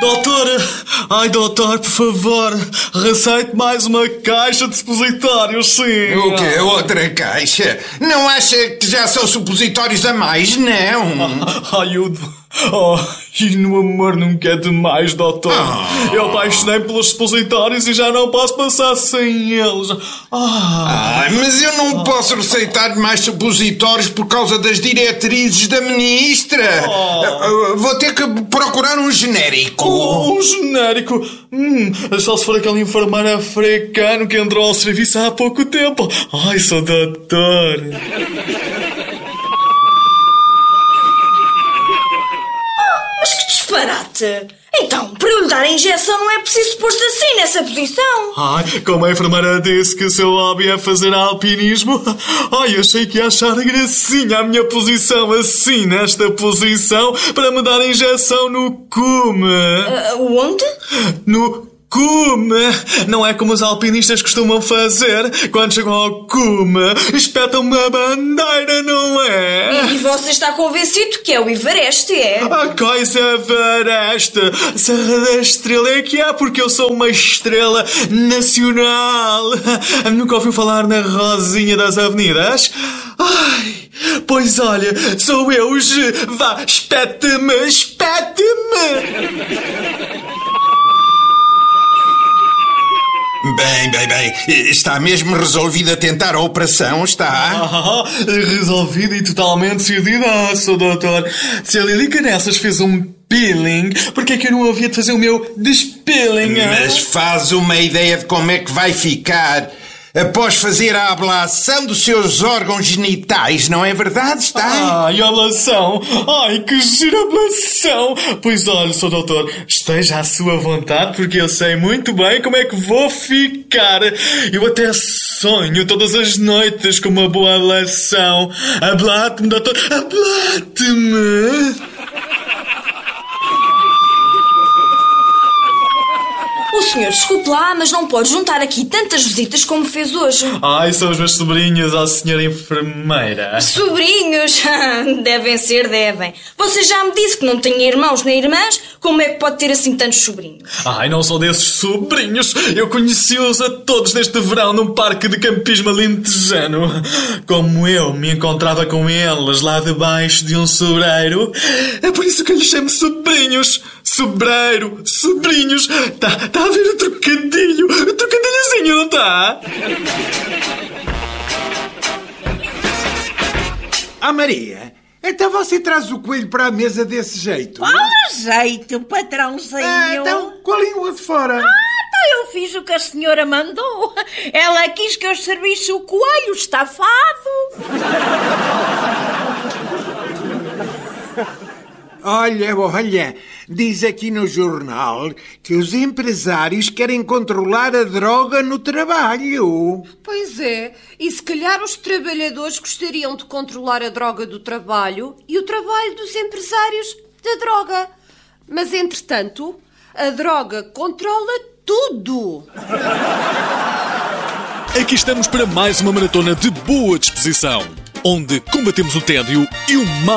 Doutor, doutor, por favor, receite mais uma caixa de supositórios, sim. O quê? Outra caixa? Não acha que já são supositórios a mais, não? E no amor nunca é demais, doutor. Eu apaixonei-me pelos supositórios e já não posso passar sem eles. Mas eu não posso receitar mais supositórios por causa das diretrizes da ministra. Vou ter que procurar um genérico. Um genérico? Só se for aquele enfermeiro africano que entrou ao serviço há pouco tempo. Sou doutor. Disparate! Então, para eu lhe dar a injeção não é preciso pôr-se assim nessa posição. Como a enfermeira disse que o seu hobby é fazer alpinismo, achei que ia achar gracinha a minha posição assim, nesta posição, para me dar a injeção no cume. Onde? No cume. Não é como os alpinistas costumam fazer. Quando chegam ao cume, espetam uma bandeira, não é? E você está convencido que é o Everest, é? A coisa Everest. Serra da Estrela é que é, porque eu sou uma estrela nacional. Nunca ouviu falar na Rosinha das Avenidas? Pois olha, sou eu, vá, espete-me, espete-me. Bem, está mesmo resolvido a tentar a operação, está? Resolvido e totalmente decididaço, doutor. Se a Lilica nessas fez um peeling, porque é que eu não havia de fazer o meu despeeling? Mas faz uma ideia de como é que vai ficar após fazer a ablação dos seus órgãos genitais, não é verdade, está? A ablação! Que gira ablação! Pois olha, Sr. Doutor, esteja à sua vontade, porque eu sei muito bem como é que vou ficar. Eu até sonho todas as noites com uma boa ablação. Ablate-me, doutor, ablate-me! O senhor, desculpe lá, mas não pode juntar aqui tantas visitas como fez hoje. São os meus sobrinhos, senhora enfermeira. Sobrinhos? Devem. Você já me disse que não tem irmãos nem irmãs. Como é que pode ter assim tantos sobrinhos? Não sou desses sobrinhos. Eu conheci-os a todos neste verão num parque de campismo alentejano. Como eu me encontrava com eles lá debaixo de um sobreiro, é por isso que eu lhes chamo sobrinhos. Sobreiro, sobrinhos. Tá a ver o trocadilho? O trocadilhozinho, não está? Maria, então você traz o coelho para a mesa desse jeito? Jeito, patrãozinho. Então, com a língua de fora. Então eu fiz o que a senhora mandou. Ela quis que eu servisse o coelho estafado. Olha, diz aqui no jornal que os empresários querem controlar a droga no trabalho. Pois é, e se calhar os trabalhadores gostariam de controlar a droga do trabalho e o trabalho dos empresários da droga. Mas, entretanto, a droga controla tudo. Aqui estamos para mais uma maratona de boa disposição, onde combatemos o tédio e o mal.